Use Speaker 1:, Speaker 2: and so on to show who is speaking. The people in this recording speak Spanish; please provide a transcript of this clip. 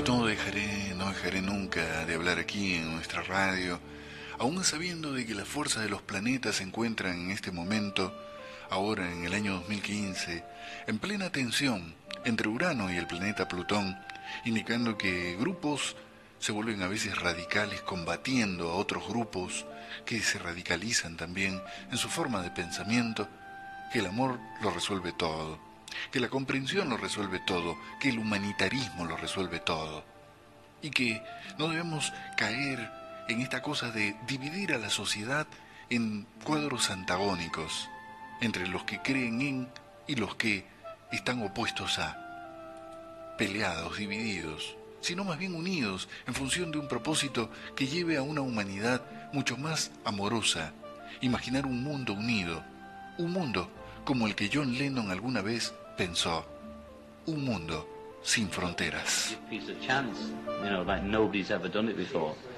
Speaker 1: No dejaré nunca de hablar aquí en nuestra radio, aún sabiendo de que las fuerzas de los planetas se encuentran en este momento, ahora en el año 2015, en plena tensión entre Urano y el planeta Plutón, indicando que grupos se vuelven a veces radicales combatiendo a otros grupos que se radicalizan también en su forma de pensamiento, que el amor lo resuelve todo, que la comprensión lo resuelve todo, que el humanitarismo lo resuelve todo, y que no debemos caer en esta cosa de dividir a la sociedad en cuadros antagónicos, entre los que creen en y los que están opuestos a, peleados, divididos, sino más bien unidos en función de un propósito que lleve a una humanidad mucho más amorosa, imaginar un mundo unido, un mundo como el que John Lennon alguna vez pensó, un mundo sin fronteras.